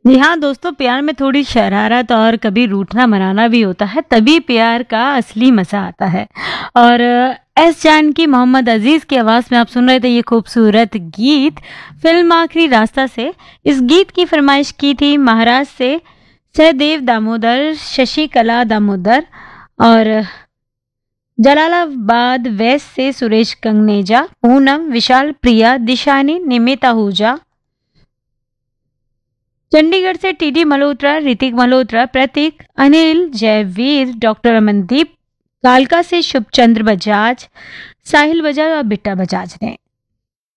जी हाँ दोस्तों, प्यार में थोड़ी शरारत और कभी रूठना मनाना भी होता है, तभी प्यार का असली मज़ा आता है। और एस जानकी, मोहम्मद अजीज़ की आवाज़ में आप सुन रहे थे ये खूबसूरत गीत फिल्म आखिरी रास्ता से। इस गीत की फरमाइश की थी महाराष्ट्र से सहदेव दामोदर, शशिकला दामोदर, और जलालाबाद वेस्ट से सुरेश कंगनेजा, पूनम, विशाल प्रिया, दिशानी, निमिता आहूजा, चंडीगढ़ से टीडी मल्होत्रा, ऋतिक मल्होत्रा, प्रतीक, अनिल, जयवीर, डॉक्टर अमनदीप, कालका से शुभचंद्र बजाज, साहिल बजाज और बिट्टा बजाज ने